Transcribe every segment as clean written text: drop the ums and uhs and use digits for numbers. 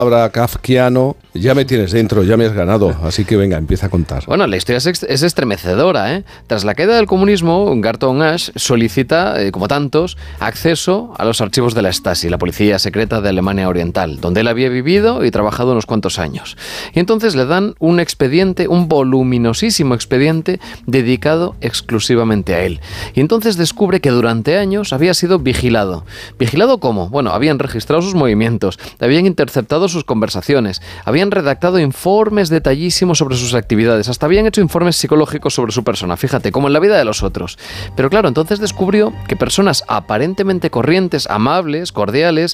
Ahora kafkiano, ya me tienes dentro, ya me has ganado, así que venga, empieza a contar. Bueno, la historia es estremecedora, ¿eh? Tras la caída del comunismo, Garton Ash solicita, como tantos, acceso a los archivos de la Stasi, la policía secreta de Alemania Oriental, donde él había vivido y trabajado unos cuantos años. Y entonces le dan un expediente, un voluminosísimo expediente dedicado exclusivamente a él. Y entonces descubre que durante años había sido vigilado. ¿Vigilado cómo? Bueno, habían registrado sus movimientos, habían interceptado sus conversaciones, habían redactado informes detallísimos sobre sus actividades, hasta habían hecho informes psicológicos sobre su persona, fíjate, como en la vida de los otros. Pero claro, entonces descubrió que personas aparentemente corrientes, amables, cordiales,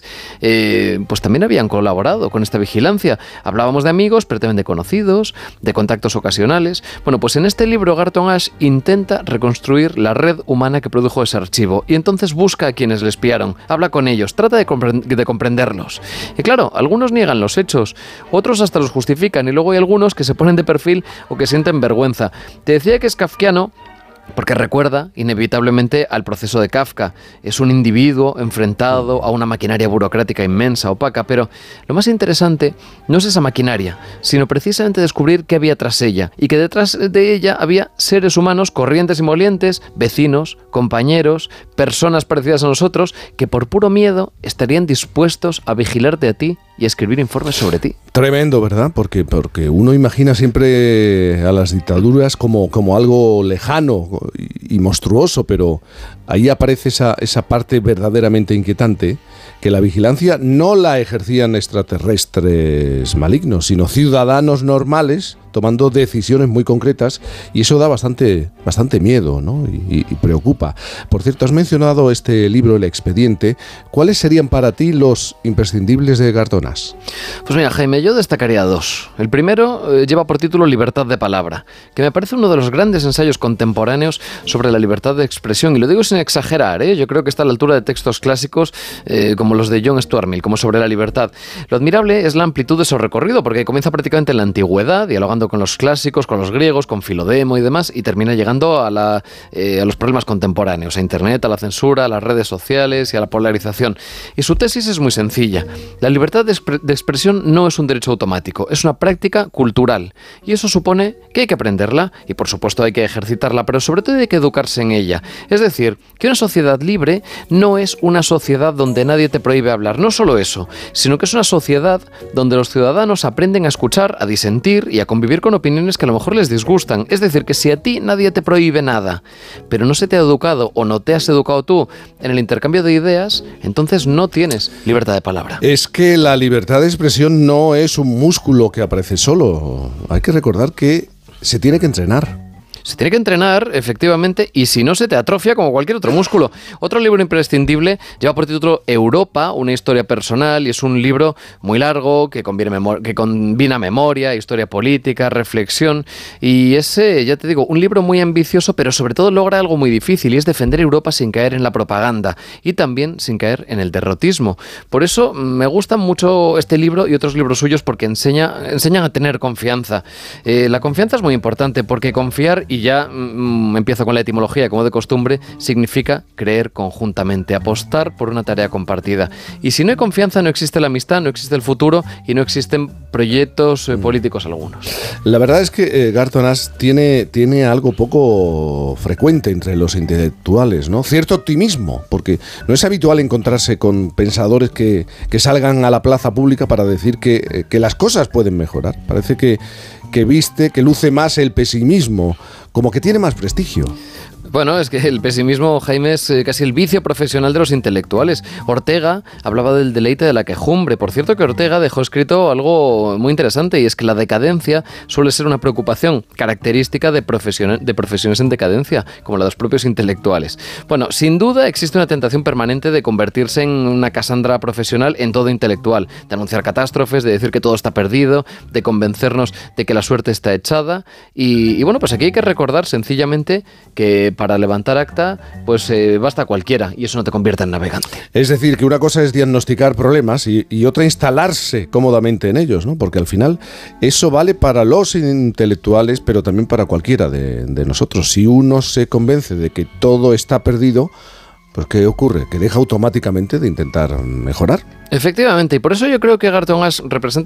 pues también habían colaborado con esta vigilancia. Hablábamos de amigos, pero también de conocidos, de contactos ocasionales. Bueno, pues en este libro Garton Ash intenta reconstruir la red humana que produjo ese archivo y entonces busca a quienes le espiaron, habla con ellos, trata de comprenderlos. Y claro, algunos niegan los hechos, otros hasta los justifican y luego hay algunos que se ponen de perfil o que sienten vergüenza. Te decía que es kafkiano porque recuerda inevitablemente al proceso de Kafka. Es un individuo enfrentado a una maquinaria burocrática inmensa, opaca, pero lo más interesante no es esa maquinaria, sino precisamente descubrir qué había tras ella, y que detrás de ella había seres humanos corrientes y molientes, vecinos, compañeros, personas parecidas a nosotros, que por puro miedo estarían dispuestos a vigilarte a ti y a escribir informes sobre ti. Tremendo, ¿verdad? Porque uno imagina siempre a las dictaduras como algo lejano y monstruoso, pero ahí aparece esa parte verdaderamente inquietante, que la vigilancia no la ejercían extraterrestres malignos, sino ciudadanos normales tomando decisiones muy concretas, y eso da bastante miedo, ¿no? Y preocupa. Por cierto, has mencionado este libro, El Expediente. ¿Cuáles serían para ti los imprescindibles de Garton Ash? Pues mira, Jaime, yo destacaría dos. El primero lleva por título Libertad de palabra, que me parece uno de los grandes ensayos contemporáneos sobre la libertad de expresión, y lo digo sin exagerar, ¿eh? Yo creo que está a la altura de textos clásicos como los de John Stuart Mill, como Sobre la libertad. Lo admirable es la amplitud de su recorrido, porque comienza prácticamente en la antigüedad, dialogando con los clásicos, con los griegos, con Filodemo y demás, y termina llegando a los problemas contemporáneos, a Internet, a la censura, a las redes sociales y a la polarización. Y su tesis es muy sencilla. La libertad de expresión no es un derecho automático, es una práctica cultural, y eso supone que hay que aprenderla y por supuesto hay que ejercitarla, pero sobre todo hay que educarse en ella. Es decir, que una sociedad libre no es una sociedad donde nadie te prohíbe hablar, no solo eso, sino que es una sociedad donde los ciudadanos aprenden a escuchar, a disentir y a convivir con opiniones que a lo mejor les disgustan. Es decir, que si a ti nadie te prohíbe nada, pero no se te ha educado o no te has educado tú en el intercambio de ideas, entonces no tienes libertad de palabra. Es que la libertad de expresión no es un músculo que aparece solo. Hay que recordar que se tiene que entrenar. Se tiene que entrenar, efectivamente, y si no se te atrofia como cualquier otro músculo. Otro libro imprescindible lleva por título Europa, una historia personal, y es un libro muy largo que combina memoria, historia política, reflexión, y ese, ya te digo, un libro muy ambicioso, pero sobre todo logra algo muy difícil, y es defender Europa sin caer en la propaganda y también sin caer en el derrotismo. Por eso me gusta mucho este libro y otros libros suyos, porque enseñan a tener confianza. La confianza es muy importante, porque confiar, y ya empiezo con la etimología, como de costumbre, significa creer conjuntamente, apostar por una tarea compartida. Y si no hay confianza, no existe la amistad, no existe el futuro y no existen proyectos políticos algunos. La verdad es que Garton Ash tiene algo poco frecuente entre los intelectuales, ¿no? Cierto optimismo, porque no es habitual encontrarse con pensadores que salgan a la plaza pública para decir que las cosas pueden mejorar. Parece que luce más el pesimismo, como que tiene más prestigio. Bueno, es que el pesimismo, Jaime, es casi el vicio profesional de los intelectuales. Ortega hablaba del deleite de la quejumbre. Por cierto que Ortega dejó escrito algo muy interesante, y es que la decadencia suele ser una preocupación característica de profesiones en decadencia, como la de los propios intelectuales. Bueno, sin duda existe una tentación permanente de convertirse en una Casandra profesional en todo intelectual, de anunciar catástrofes, de decir que todo está perdido, de convencernos de que la suerte está echada. Y bueno, pues aquí hay que recordar sencillamente que para levantar acta, pues basta cualquiera, y eso no te convierte en navegante. Es decir, que una cosa es diagnosticar problemas y otra instalarse cómodamente en ellos, ¿no? Porque al final eso vale para los intelectuales, pero también para cualquiera de nosotros. Si uno se convence de que todo está perdido, pues ¿qué ocurre? Que deja automáticamente de intentar mejorar. Efectivamente, y por eso yo creo que Egarton Ash representa